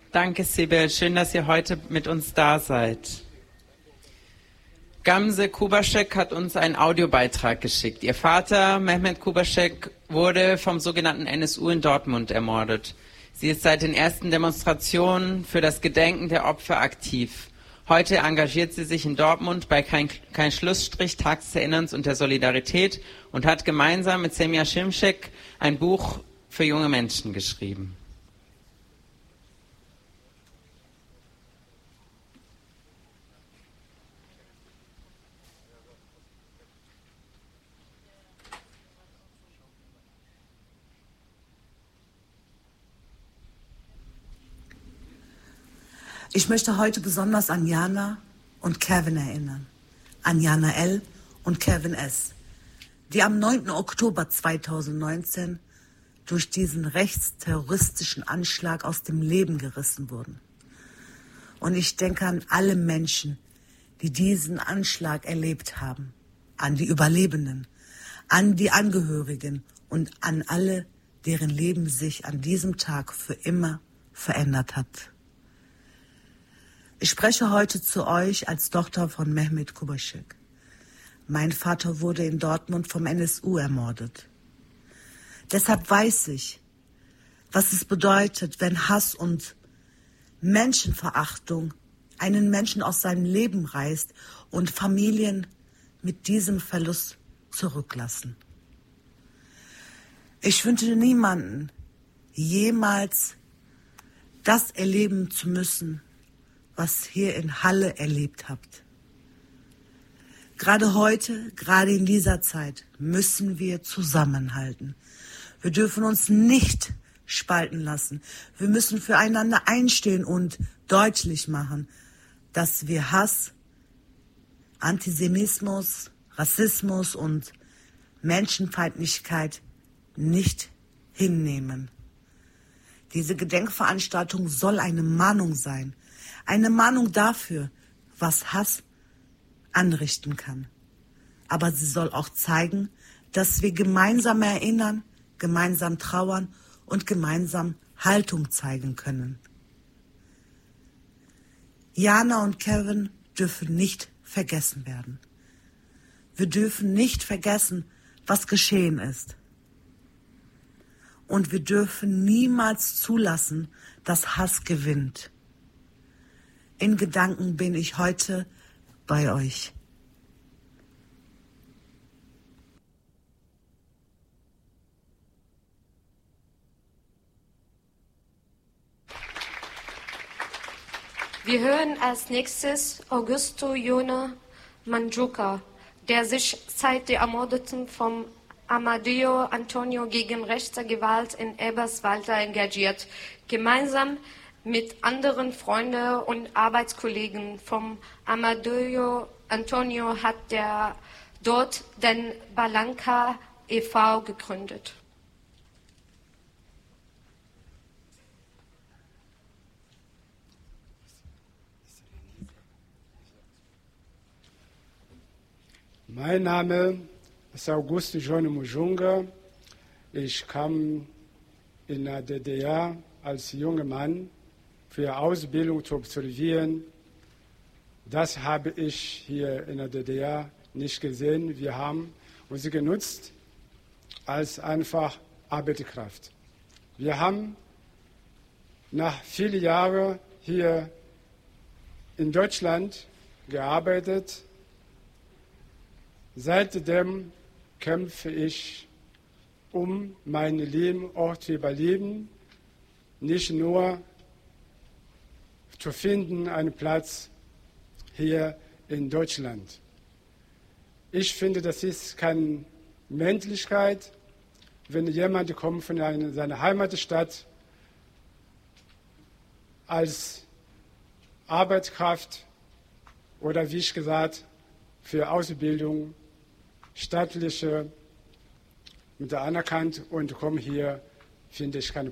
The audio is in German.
Danke, Sibyl. Schön, dass ihr heute mit uns da seid. Gamze Kubaschek hat uns einen Audiobeitrag geschickt. Ihr Vater, Mehmet Kubaschek, wurde vom sogenannten NSU in Dortmund ermordet. Sie ist seit den ersten Demonstrationen für das Gedenken der Opfer aktiv. Heute engagiert sie sich in Dortmund bei Kein Schlussstrich, Tag des Erinnerns und der Solidarität und hat gemeinsam mit Semja Şimşek ein Buch für junge Menschen geschrieben. Ich möchte heute besonders an Jana und Kevin erinnern. An Jana L. und Kevin S., die am 9. Oktober 2019 durch diesen rechtsterroristischen Anschlag aus dem Leben gerissen wurden. Und ich denke an alle Menschen, die diesen Anschlag erlebt haben, an die Überlebenden, an die Angehörigen und an alle, deren Leben sich an diesem Tag für immer verändert hat. Ich spreche heute zu euch als Tochter von Mehmet Kubaschek. Mein Vater wurde in Dortmund vom NSU ermordet. Deshalb weiß ich, was es bedeutet, wenn Hass und Menschenverachtung einen Menschen aus seinem Leben reißt und Familien mit diesem Verlust zurücklassen. Ich wünsche niemanden, jemals das erleben zu müssen, was hier in Halle erlebt habt. Gerade heute, gerade in dieser Zeit, müssen wir zusammenhalten. Wir dürfen uns nicht spalten lassen. Wir müssen füreinander einstehen und deutlich machen, dass wir Hass, Antisemitismus, Rassismus und Menschenfeindlichkeit nicht hinnehmen. Diese Gedenkveranstaltung soll eine Mahnung sein. Eine Mahnung dafür, was Hass anrichten kann. Aber sie soll auch zeigen, dass wir gemeinsam erinnern, gemeinsam trauern und gemeinsam Haltung zeigen können. Jana und Kevin dürfen nicht vergessen werden. Wir dürfen nicht vergessen, was geschehen ist. Und wir dürfen niemals zulassen, dass Hass gewinnt. In Gedanken bin ich heute bei euch. Wir hören als nächstes Augusto Jona Manjuca, der sich seit der Ermordung von Amadeo Antonio gegen rechte Gewalt in Eberswalde engagiert, gemeinsam mit anderen Freunden und Arbeitskollegen von Amadeo Antonio hat der dort den Balanca e.V. gegründet. Mein Name ist Augusto Jona Manjuca. Ich kam in der DDR als junger Mann für Ausbildung zu absolvieren. Das habe ich hier in der DDR nicht gesehen. Wir haben uns genutzt als einfach Arbeitskraft. Wir haben nach vielen Jahren hier in Deutschland gearbeitet. Seitdem kämpfe ich, um mein Leben auch zu überleben, nicht nur zu finden, einen Platz hier in Deutschland. Ich finde, das ist keine Menschlichkeit, wenn jemand kommt von seiner Heimatstadt als Arbeitskraft oder wie ich gesagt, für Ausbildung, staatliche, mit anerkannt und kommt hier, finde ich keine